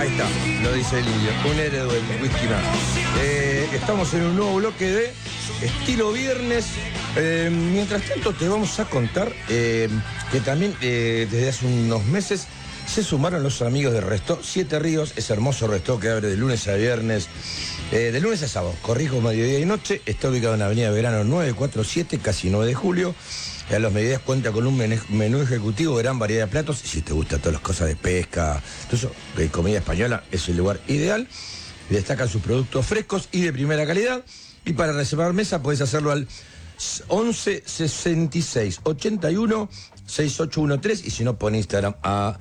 está, lo dice el indio, un héroe del whisky más. Estamos en un nuevo bloque de estilo viernes. Mientras tanto te vamos a contar que también desde hace unos meses se sumaron los amigos de Restó Siete Ríos, ese hermoso restaurante que abre de lunes a viernes, de lunes a sábado, corrijo, mediodía y noche. Está ubicado en Avenida Verano 947, casi 9 de julio. A los mediodías cuenta con un menú ejecutivo, gran variedad de platos. Y si te gustan todas las cosas de pesca, todo eso, de comida española, es el lugar ideal. Destacan sus productos frescos y de primera calidad. Y para reservar mesa puedes hacerlo al 11 66 81 6813, y si no, pon Instagram a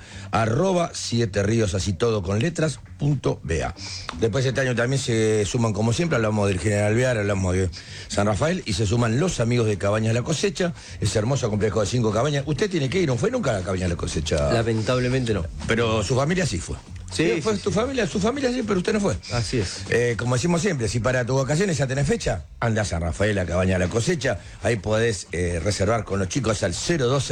@7 ríos, así todo con letras, .ba. Después este año también se suman, como siempre, hablamos del General Viar, hablamos de San Rafael, y se suman los amigos de Cabañas La Cosecha, ese hermoso complejo de 5 cabañas. Usted tiene que ir, ¿no fue nunca a Cabañas La Cosecha? Lamentablemente no. Pero su familia sí fue. Sí, fue sí, su familia sí, pero usted no fue. Así es. Como decimos siempre, si para tus vacaciones ya tenés fecha, anda a San Rafael, a Cabaña La Cosecha. Ahí podés reservar con los chicos al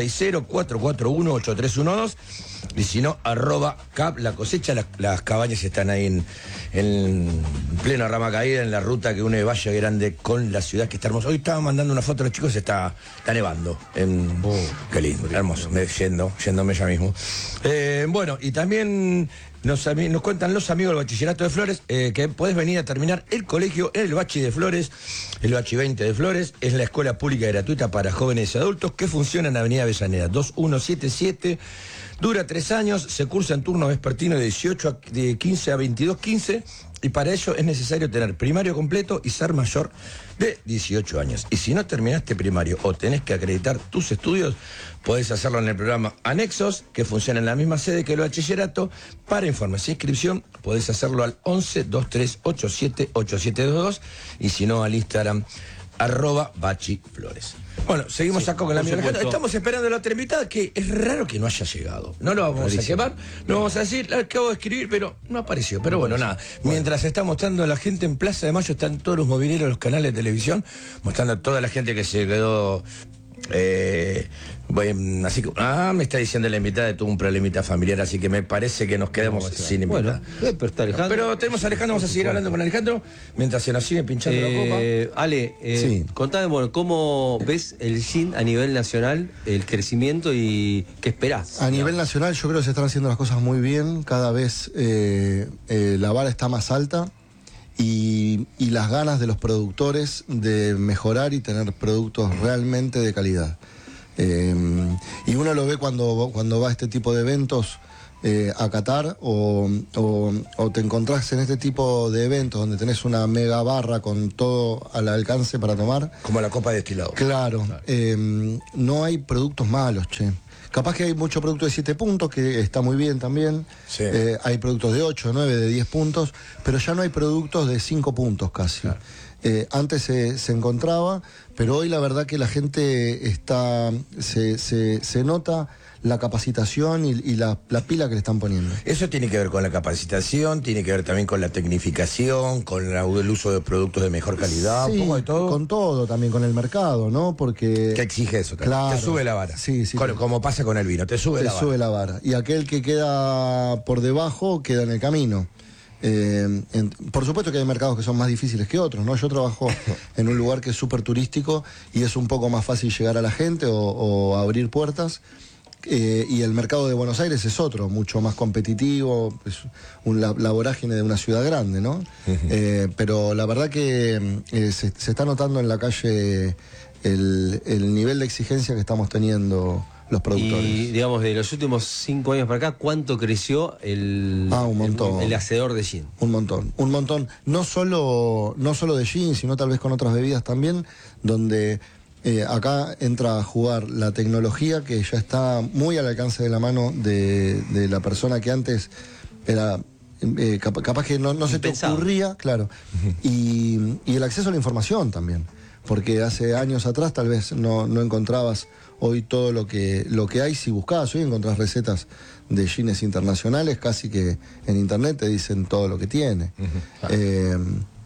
0260-441-8312. Y si no, @Cap La Cosecha. Las cabañas están ahí en plena Rama Caída, en la ruta que une Valle Grande con la ciudad, que está hermoso. Hoy estaba mandando una foto a los chicos, está nevando. Qué lindo, hermoso. Yéndome ya mismo. Bueno, y también nos cuentan los amigos del Bachillerato de Flores que podés venir a terminar el colegio en el Bachi de Flores, el Bachi 20 de Flores. Es la escuela pública gratuita para jóvenes y adultos que funciona en Avenida Avellaneda 2177. Dura 3 años, se cursa en turno vespertino de 15 a 22:15, y para ello es necesario tener primario completo y ser mayor de 18 años. Y si no terminaste primario o tenés que acreditar tus estudios, podés hacerlo en el programa Anexos, que funciona en la misma sede que el bachillerato. Para informes e inscripción, podés hacerlo al 11 2387 8722, y si no, al Instagram @bachiflores. Bueno, seguimos acá con la amiga. Estamos esperando a la otra invitada, que es raro que no haya llegado. No lo vamos a quemar, no vamos a decir, la acabo de escribir, pero no apareció. Pero bueno, nada. Mientras está mostrando a la gente en Plaza de Mayo, están todos los mobileros, los canales de televisión, mostrando a toda la gente que se quedó. Bueno, así que me está diciendo la invitada que tuvo un problemita familiar, así que me parece que nos quedamos sin invitada. Bueno, pero está Alejandro. Pero tenemos a Alejandro, vamos a seguir hablando con Alejandro mientras se nos sigue pinchando la copa. Ale, sí. Contame, bueno, ¿cómo ves el gin a nivel nacional, el crecimiento y qué esperás? A nivel nacional yo creo que se están haciendo las cosas muy bien, cada vez la vara está más alta. Y las ganas de los productores de mejorar y tener productos realmente de calidad. Y uno lo ve cuando va a este tipo de eventos a Qatar, o te encontrás en este tipo de eventos donde tenés una mega barra con todo al alcance para tomar. Como la copa de destilado. Claro. No hay productos malos, che. Capaz que hay mucho producto de 7 puntos, que está muy bien también. Sí. Hay productos de 8, 9, de 10 puntos, pero ya no hay productos de 5 puntos casi. Claro. Antes se encontraba, pero hoy la verdad que la gente se nota la capacitación y la pila que le están poniendo. Eso tiene que ver con la capacitación, tiene que ver también con la tecnificación, con el uso de productos de mejor calidad, sí, un poco de todo. Con todo, también con el mercado, ¿no? Porque ¿qué exige eso? Claro, te sube la vara. Sí. Como pasa con el vino, te sube la vara. Y aquel que queda por debajo queda en el camino. Por supuesto que hay mercados que son más difíciles que otros, ¿no? Yo trabajo en un lugar que es súper turístico y es un poco más fácil llegar a la gente o abrir puertas. Y el mercado de Buenos Aires es otro, mucho más competitivo, es la vorágine de una ciudad grande, ¿no? Uh-huh. Pero la verdad que se está notando en la calle el nivel de exigencia que estamos teniendo los productores. Y digamos, de los últimos 5 años para acá, ¿cuánto creció un montón. el hacedor de gin? Un montón. No solo de gin, sino tal vez con otras bebidas también, donde acá entra a jugar la tecnología que ya está muy al alcance de la mano de la persona que antes era capaz que no se te ocurría, claro. Y el acceso a la información también, porque hace años atrás tal vez no encontrabas hoy todo lo que hay. Si buscabas hoy encontrás recetas de gines internacionales, casi que en internet te dicen todo lo que tiene.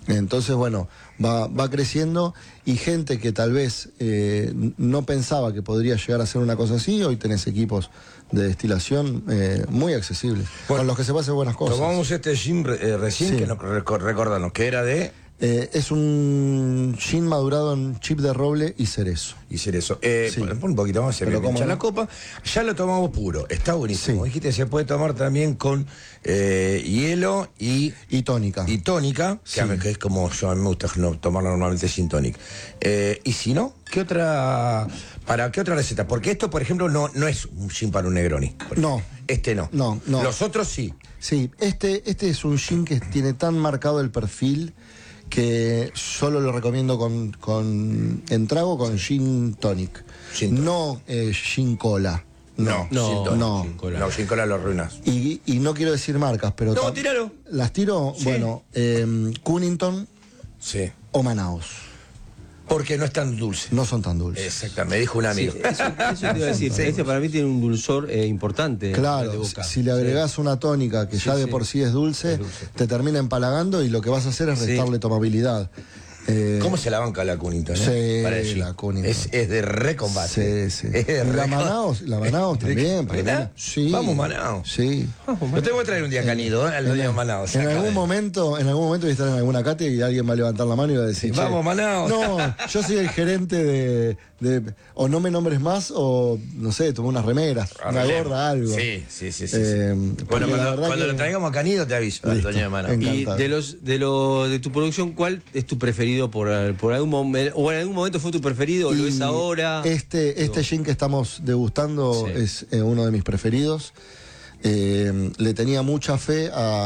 Entonces, bueno, va creciendo y gente que tal vez no pensaba que podría llegar a ser una cosa así, hoy tenés equipos de destilación muy accesibles, con los que se pueden hacer buenas cosas. Tomamos este gin recién, Sí. que nos recordanos que era de... Es un gin madurado en chip de roble y cerezo. Y cerezo. Sí. Pon un poquito más, se me Pero pincha cómo la no. copa. Ya lo tomamos puro, está buenísimo. Sí. Dijiste, se puede tomar también con hielo Y tónica. y tónica, Sí. que es como a mí me gusta tomarlo normalmente sin tonic. Y si no, ¿para qué otra receta? Porque esto, por ejemplo, no es un gin para un Negroni. No. Este no. No. Los otros sí. Sí, este es un gin que tiene tan marcado el perfil que solo lo recomiendo en trago con gin tonic. Gin tonic. No gin cola. No, No, gin tonic. no. Gin cola. No, gin cola lo arruinas. Y no quiero decir marcas, pero... No, tíralo. ¿Las tiro? Sí. Bueno, Cunnington Sí. o Manaus. Porque no es tan dulce. No son tan dulces. Exactamente, me dijo un Sí, amigo. eso te iba a decir. Sí. Este para mí tiene un dulzor importante. de Claro, boca. si le agregás una tónica que Sí, ya de sí. por sí es dulce, te termina empalagando y lo que vas a hacer es Sí. restarle tomabilidad. ¿Cómo se la banca la Cunnington? Sí, Para el gin. la Cunnington. Es de recombate. Sí, sí. Es de La Manaus también. para ¿Verdad? mí. Sí. Vamos, Manaus. Sí. Lo tengo que traer un día canido, al dueño de Manaus. En algún momento voy a estar en alguna cátedra y alguien va a levantar la mano y va a decir, Sí, vamos, "Che, Manaus". No, yo soy el gerente de o no me nombres más o no sé, tomé unas remeras, una gorra, algo. Sí. Porque Bueno, la cuando verdad que- lo traigamos a Canido te aviso, al Listo. dueño de Manaus. Venga. Y Encantado. de tu producción, ¿cuál es tu preferido por algún momento? ¿O en algún momento fue tu preferido? ¿O lo es Y ahora? Este gin que estamos degustando Sí. es uno de mis preferidos. Le tenía mucha fe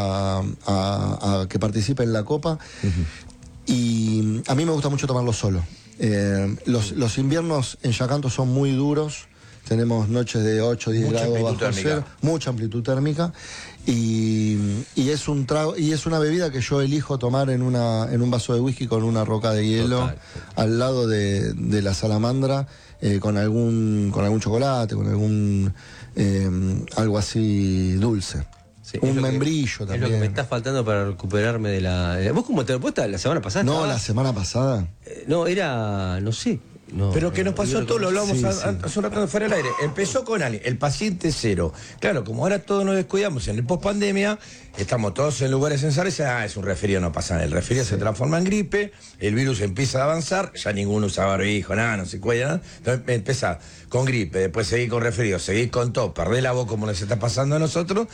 a que participe en la Copa. Y a mí me gusta mucho tomarlo solo. Los inviernos en Yacanto son muy duros. Tenemos noches de 8 o 10 Mucha grados amplitud bajo térmica. cero, mucha amplitud térmica. Y es un trago, y es una bebida que yo elijo tomar en un vaso de whisky con una roca de hielo Total. al lado de la salamandra, con algún chocolate, con algo así dulce. Sí, es Un lo que- membrillo Es también. lo que me está faltando para recuperarme de la... ¿Vos cómo te lo puesta la semana pasada? No, estabas? la semana pasada. No, era... no sé. No, Pero que nos pasó todo, lo hablamos Sí, hace un rato fuera del aire. Empezó con alguien, el paciente cero. Claro, como ahora todos nos descuidamos en el post-pandemia, estamos todos en lugares encerrados, es un resfrío, no pasa nada. El resfrío se transforma en gripe, el virus empieza a avanzar, ya ninguno usa barbijo, nada, no se cuida nada. Entonces empieza con gripe, después seguir con resfrío, seguir con tos, perder la voz como nos está pasando a nosotros.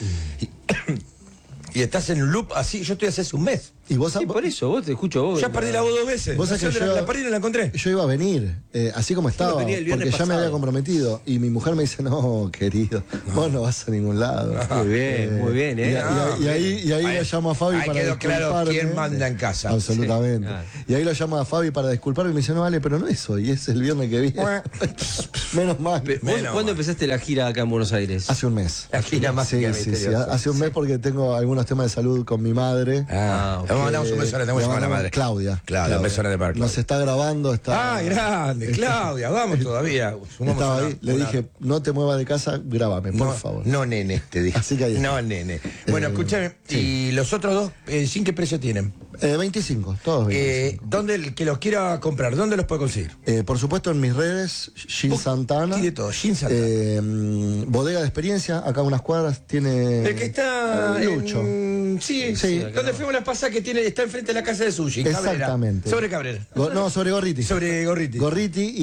Y estás en un loop así, yo estoy hace un mes. Y vos, Sí, por eso, vos te escucho vos. Ya perdí la voz 2 veces. Vos sabés que la perdí y no la encontré. yo iba a venir, así como estaba, venía el viernes porque ya me pasado. había comprometido. Y mi mujer me dice, no, querido, vos no vas a ningún lado. Muy bien, ¿eh? Y ahí lo llamo a Fabi ahí para quedó claro disculparme. quién manda en casa. Absolutamente. Sí, claro. Y ahí lo llamo a Fabi para disculparme y me dice, no, vale, pero no es hoy, es el viernes que viene. Menos mal. ¿Vos Menos cuándo mal. empezaste la gira acá en Buenos Aires? Hace un mes. La gira más Sí, hace un mes porque tengo algunos temas de salud con mi madre. Ah, ok. le mandamos un beso, le tenemos que llamar a la madre. Claudia. Claudia, un beso grande para Claudia. Nos está grabando, está. Ah, grande, Claudia, vamos todavía. Sumamos Estaba una- ahí, le una- dije, no te muevas de casa, grábame, por no, favor. No, nene, te dije. Así que ahí está. No, nene. Bueno, escúchame, y los otros dos, ¿sin qué precio tienen? 25, todos 25. ¿Dónde el que los quiera comprar? ¿Dónde los puede conseguir? Por supuesto, en mis redes, Gin Santana. Tiene todo, Gin Santana. Bodega de experiencia, acá a unas cuadras, tiene. El que está Lucho. Sí, Sí. Donde fuimos la pasada que está enfrente de la casa de sushi. Cabrera. Exactamente. Sobre Cabrera. No, sobre Gorriti. Sobre Gorriti. Gorriti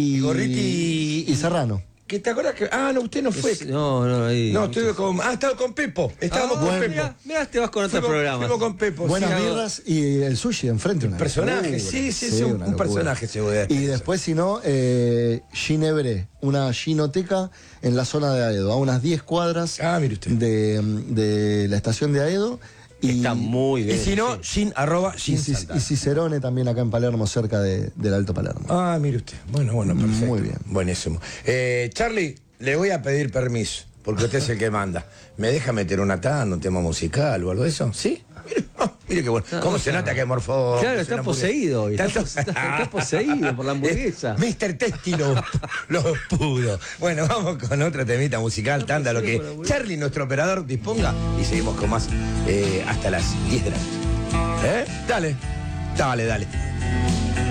y Serrano. ¿Que te acuerdas que.? Ah, no, usted no fue. No, ahí. No, estuve con. Ah, estaba con Pepo. Estábamos con bueno. Pepo. Mirá, te vas con otro Fuimos- programa. Fuimos con Pepo. Buenas sí. birras y el sushi enfrente. Una Personaje, locura. sí, un una locura. personaje se voy a Y después, si no, Ginebre, una ginoteca en la zona de Aedo, a unas 10 cuadras Ah, mire usted. de la estación de Aedo. Y, Está muy Y bien. si no, Gin, arroba y, Gin Cis- Santana. y Cicerone también acá en Palermo, cerca del Alto Palermo. Ah, mire usted. Bueno, perfecto. Muy bien. Buenísimo. Charlie, le voy a pedir permiso, porque usted es el que manda. ¿Me deja meter una tanda, un tema musical o algo de eso? ¿Sí? Mire qué bueno. ¿Cómo se nota que morfó? Claro, está poseído hoy. Está poseído por la hamburguesa. Mr. Testy lo pudo. Bueno, vamos con otra temita musical, tanda, lo que Charlie, nuestro operador, disponga y seguimos con más hasta las 10 de la noche. Dale. Dale.